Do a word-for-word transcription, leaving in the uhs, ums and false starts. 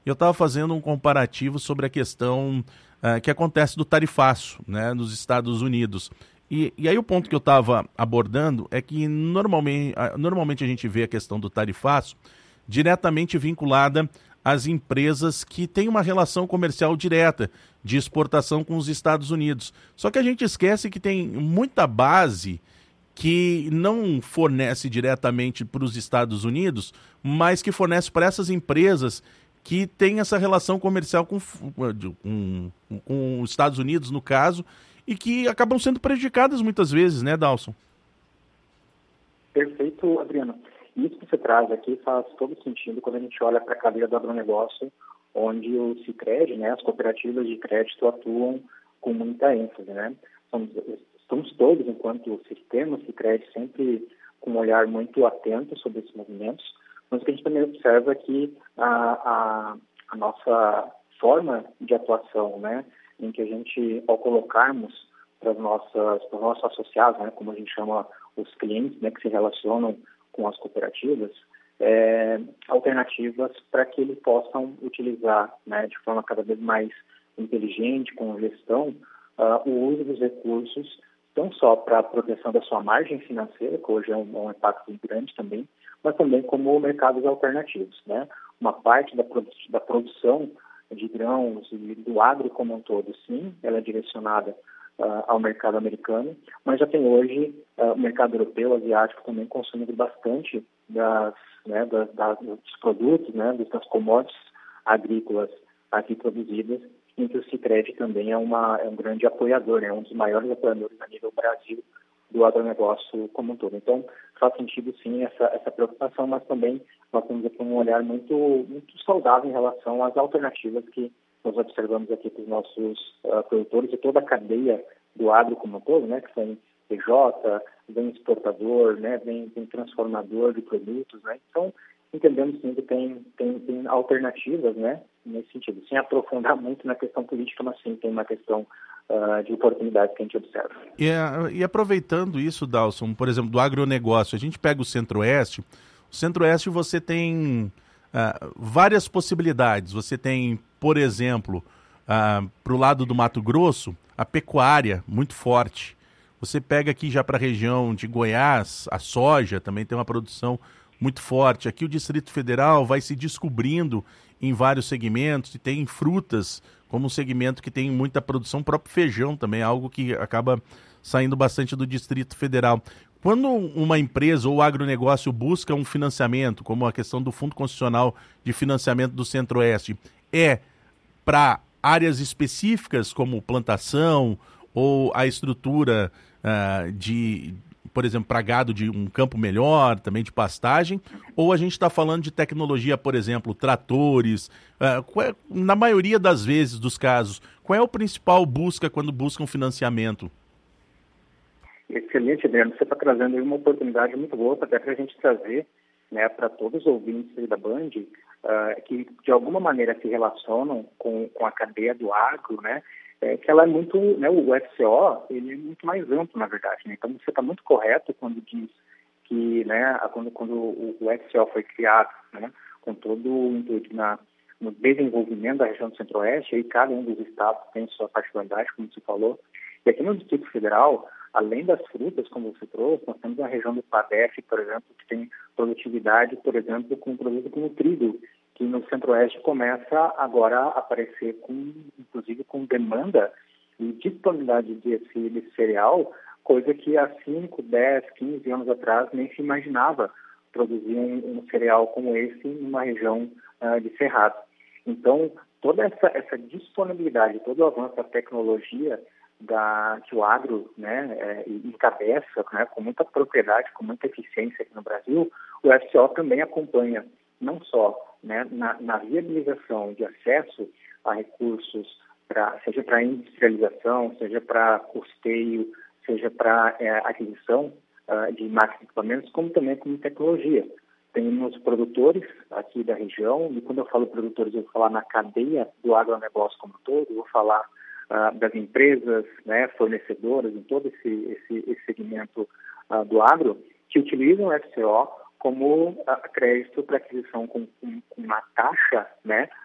Eu estava fazendo um comparativo sobre a questão uh, que acontece do tarifaço, né, nos Estados Unidos. E, e aí o ponto que eu estava abordando é que normalmente, normalmente a gente vê a questão do tarifaço diretamente vinculada às empresas que têm uma relação comercial direta de exportação com os Estados Unidos. Só que a gente esquece que tem muita base que não fornece diretamente para os Estados Unidos, mas que fornece para essas empresas que têm essa relação comercial com, com, com os Estados Unidos, no caso, e que acabam sendo prejudicadas muitas vezes, né, Dalson? Perfeito, Adriano. Isso que você traz aqui faz todo sentido quando a gente olha para a cadeia do agronegócio, onde o Sicredi, né, as cooperativas de crédito atuam com muita ênfase, né? Somos, estamos todos, enquanto sistema Sicredi, sempre com um olhar muito atento sobre esses movimentos, mas o que a gente também observa é que a, a, a nossa forma de atuação, né, em que a gente, ao colocarmos para os nossos, para os nossos associados, né, como a gente chama os clientes, né, que se relacionam com as cooperativas, é, alternativas para que eles possam utilizar, né, de forma cada vez mais inteligente, com gestão, uh, o uso dos recursos, não só para a proteção da sua margem financeira, que hoje é um, um impacto grande também, mas também como mercados alternativos, né? Uma parte da, produ da produção de grãos e do agro como um todo, sim, ela é direcionada uh, ao mercado americano, mas já tem hoje uh, o mercado europeu, asiático também consumindo bastante das, né, das, das, dos produtos, né, das commodities agrícolas aqui produzidas, em que o Sicredi também é, uma, é um grande apoiador, é né, um dos maiores apoiadores a nível Brasil do agronegócio como um todo. Então, faz sentido sim essa, essa preocupação, mas também nós temos aqui um olhar muito, muito saudável em relação às alternativas que nós observamos aqui para os nossos uh, produtores e toda a cadeia do agro como um todo, né, que são P J, vem exportador, né, vem, vem transformador de produtos, né, então entendemos sim que tem, tem, tem alternativas, né, nesse sentido, sem aprofundar muito na questão política, mas sim tem uma questão uh, de oportunidades que a gente observa. E, e aproveitando isso, Dalson, por exemplo, do agronegócio, a gente pega o Centro-Oeste, o Centro-Oeste você tem uh, várias possibilidades, você tem, por exemplo, uh, para o lado do Mato Grosso, a pecuária muito forte, você pega aqui já para a região de Goiás, a soja também tem uma produção muito forte. Aqui o Distrito Federal vai se descobrindo em vários segmentos, e tem frutas como um segmento que tem muita produção, o próprio feijão também, algo que acaba saindo bastante do Distrito Federal. Quando uma empresa ou agronegócio busca um financiamento, como a questão do Fundo Constitucional de Financiamento do Centro-Oeste, é para áreas específicas como plantação ou a estrutura uh, de... por exemplo, para gado de um campo melhor, também de pastagem, ou a gente está falando de tecnologia, por exemplo, tratores, uh, qual é, na maioria das vezes, dos casos, qual é o principal busca quando buscam financiamento? Excelente, Adriano. Você está trazendo aí uma oportunidade muito boa até para a gente trazer, né, para todos os ouvintes da Band, uh, que de alguma maneira se relacionam com, com a cadeia do agro, né, É, que ela é muito, né, o F C O, ele é muito mais amplo, na verdade, né? Então você está muito correto quando diz que, né, quando, quando o, o F C O foi criado, né, com todo o intuito na, no desenvolvimento da região do Centro-Oeste, aí cada um dos estados tem sua particularidade, como você falou, e aqui no Distrito Federal, além das frutas, como você trouxe, nós temos a região do Padef, por exemplo, que tem produtividade, por exemplo, com produto como trigo, que no Centro-Oeste começa agora a aparecer, com, inclusive com demanda e disponibilidade desse, desse cereal, coisa que há cinco, dez, quinze anos atrás nem se imaginava produzir um, um cereal como esse numa região uh, de cerrado. Então, toda essa, essa disponibilidade, todo o avanço da tecnologia da, que o agro, né, é, encabeça, né, com muita propriedade, com muita eficiência aqui no Brasil, o F C O também acompanha não só, né, na, na viabilização de acesso a recursos, pra, seja para industrialização, seja para custeio, seja para é, aquisição uh, de máquinas e equipamentos, como também como tecnologia. Temos produtores aqui da região, e quando eu falo produtores, eu vou falar na cadeia do agronegócio como um todo, eu vou falar uh, das empresas, né, fornecedoras, em todo esse, esse, esse segmento uh, do agro, que utilizam o F C O como uh, crédito para aquisição com, com, com uma taxa, né,